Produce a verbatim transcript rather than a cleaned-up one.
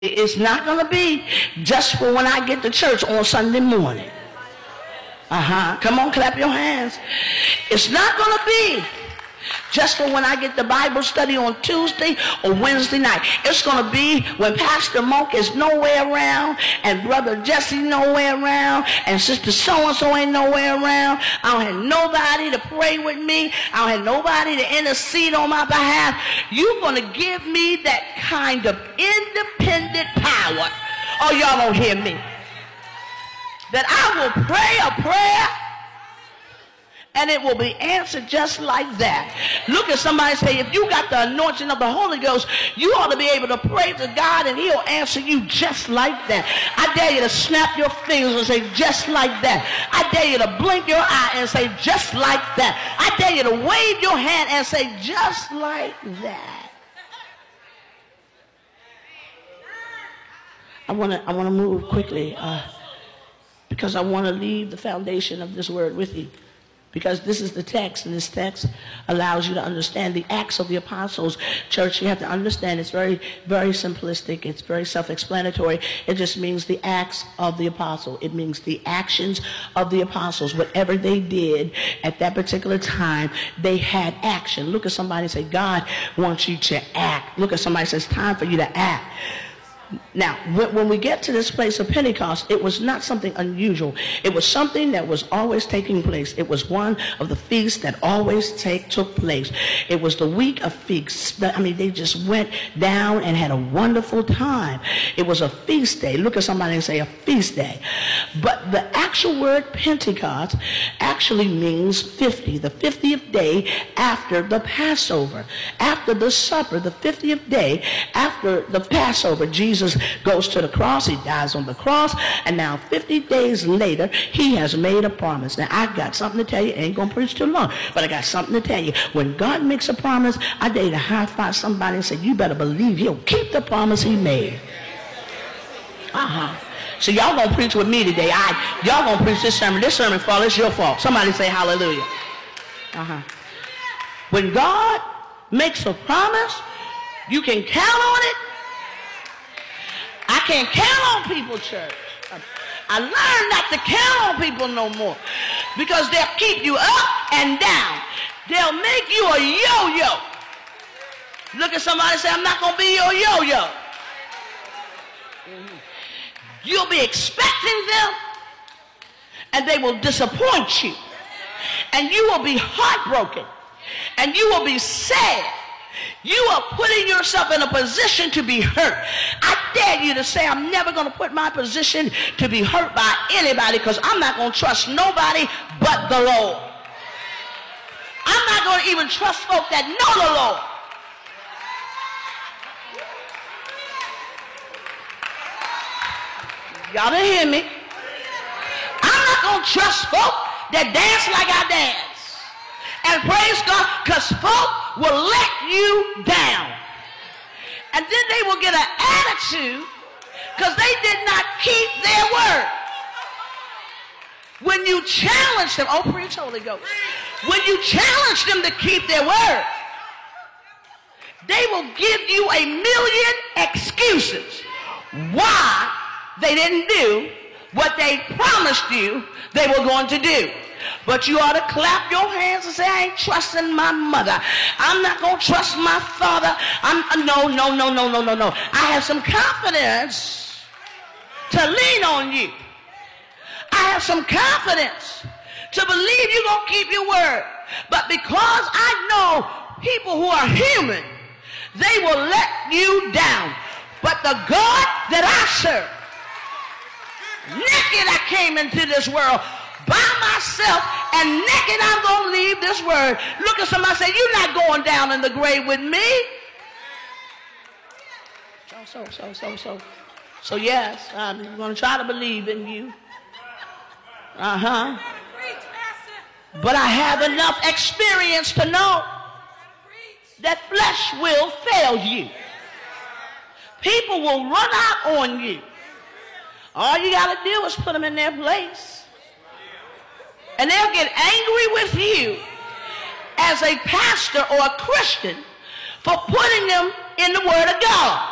It's not going to be just for when I get to church on Sunday morning. Uh-huh. Come on, clap your hands. It's not going to be just for when I get the Bible study on Tuesday or Wednesday night. It's going to be when Pastor Monk is nowhere around and Brother Jesse nowhere around and Sister so-and-so ain't nowhere around. I don't have nobody to pray with me. I don't have nobody to intercede on my behalf. You're going to give me that kind of independent power. Oh, y'all don't hear me. That I will pray a prayer and it will be answered just like that. Look at somebody and say, if you got the anointing of the Holy Ghost, you ought to be able to pray to God and he'll answer you just like that. I dare you to snap your fingers and say, just like that. I dare you to blink your eye and say, just like that. I dare you to wave your hand and say, just like that. I want to I want to move quickly uh, because I want to leave the foundation of this word with you. Because this is the text, and this text allows you to understand the Acts of the Apostles. Church, you have to understand it's very, very simplistic. It's very self-explanatory. It just means the Acts of the Apostle. It means the actions of the apostles. Whatever they did at that particular time, they had action. Look at somebody and say, God wants you to act. Look at somebody and say, it's time for you to act. Now, when we get to this place of Pentecost, it was not something unusual. It was something that was always taking place. It was one of the feasts that always take, took place. It was the week of feasts. I mean, they just went down and had a wonderful time. It was a feast day. Look at somebody and say a feast day. But the actual word Pentecost actually means fifty, the fiftieth day after the Passover. After the supper, the fiftieth day after the Passover, Jesus Jesus goes to the cross, he dies on the cross, and now fifty days later, he has made a promise. Now, I got something to tell you. I ain't going to preach too long, but I got something to tell you. When God makes a promise, I dare you to high-five somebody and say, you better believe he'll keep the promise he made. Uh-huh. So y'all going to preach with me today. I, y'all going to preach this sermon. This sermon fault, it's your fault. Somebody say hallelujah. Uh-huh. When God makes a promise, you can count on it. I can't count on people, church. I learned not to count on people no more because they'll keep you up and down. They'll make you a yo-yo. Look at somebody and say, I'm not going to be your yo-yo. Mm-hmm. You'll be expecting them and they will disappoint you. And you will be heartbroken. And you will be sad. You are putting yourself in a position to be hurt. I dare you to say, I'm never going to put my position to be hurt by anybody because I'm not going to trust nobody but the Lord. I'm not going to even trust folk that know the Lord. Y'all didn't hear me. I'm not going to trust folk that dance like I dance. And praise God, because folk will let you down. And then they will get an attitude because they did not keep their word. When you challenge them, oh, preach Holy Ghost. When you challenge them to keep their word, they will give you a million excuses why they didn't do what they promised you they were going to do. But you ought to clap your hands and say, I ain't trusting my mother. I'm not going to trust my father. I'm no, no, no, no, no, no, no. I have some confidence to lean on you. I have some confidence to believe you're going to keep your word. But because I know people who are human, they will let you down. But the God that I serve, naked I came into this world, by myself, and naked I'm going to leave this word. Look at somebody and say, you're not going down in the grave with me. So, so, so, so, so. So, yes, I'm going to try to believe in you. Uh-huh. But I have enough experience to know that flesh will fail you. People will run out on you. All you got to do is put them in their place. And they'll get angry with you as a pastor or a Christian for putting them in the Word of God.